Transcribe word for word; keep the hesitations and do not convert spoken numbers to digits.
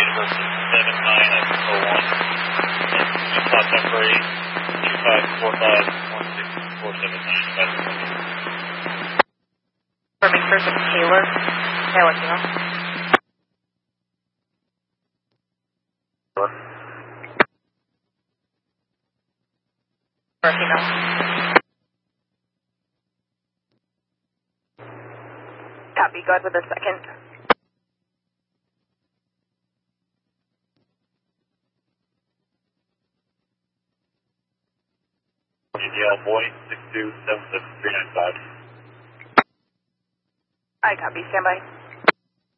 seven nine at oh one. Utah temporary, two five four five one six four seven nine. For McPherson Taylor, Taylor, you know. You know. Copy, go ahead with the second. Yale boy, six two seven seven three nine five. I copy, stand by.